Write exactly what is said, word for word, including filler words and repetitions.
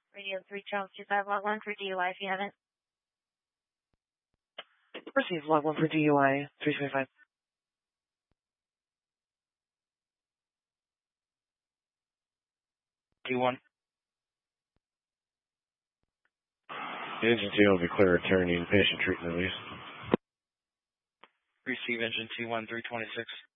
Radio three Charles two five log one for D U I if you haven't. Receive log one for D U I three twenty-five. D one. Engine T will be clear returning patient treatment, please. Receive engine T one three twenty-six.